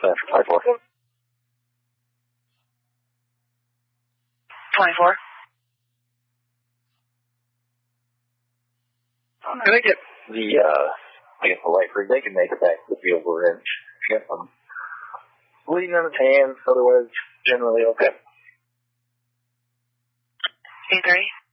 after 5-4. 24. Can I get the light rig? They can make it back to the field we're in. Yep, I'm bleeding on his hands, otherwise generally okay. C3.